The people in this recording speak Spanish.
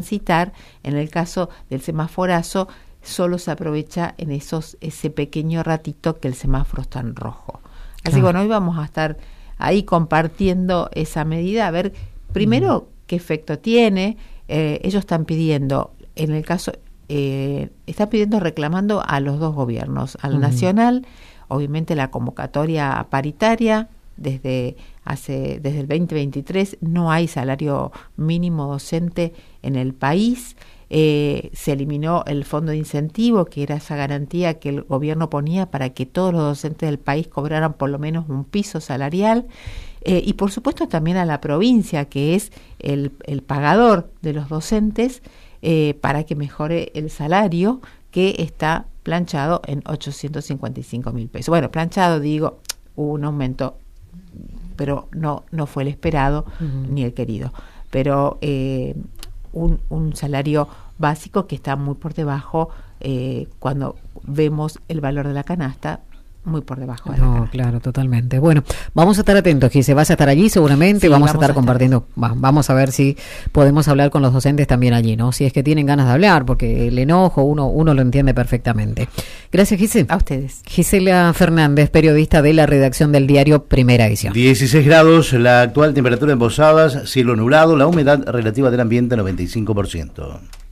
transitar. En el caso del semaforazo, solo se aprovecha en ese pequeño ratito que el semáforo está en rojo. Así que bueno, hoy vamos a estar ahí compartiendo esa medida, a ver primero qué efecto tiene. Ellos están pidiendo, en el caso, reclamando a los dos gobiernos, al nacional, obviamente la convocatoria paritaria. Desde el 2023 no hay salario mínimo docente en el país. Se eliminó el fondo de incentivo, que era esa garantía que el gobierno ponía para que todos los docentes del país cobraran por lo menos un piso salarial. Y por supuesto también a la provincia, que es el pagador de los docentes, para que mejore el salario, que está planchado en 855.000 pesos. Bueno, planchado, digo, hubo un aumento, pero no fue el esperado ni el querido. Pero un salario básico que está muy por debajo, cuando vemos el valor de la canasta, muy por debajo de la canasta. Claro, totalmente. Bueno, vamos a estar atentos, Gise, vas a estar allí seguramente, sí, vamos a estar compartiendo, vamos a ver si podemos hablar con los docentes también allí, ¿no? Si es que tienen ganas de hablar, porque el enojo uno lo entiende perfectamente. Gracias, Gise. A ustedes. Gisela Fernández, periodista de la redacción del diario Primera Edición. 16 grados, la actual temperatura en Posadas, cielo nublado, la humedad relativa del ambiente 95%.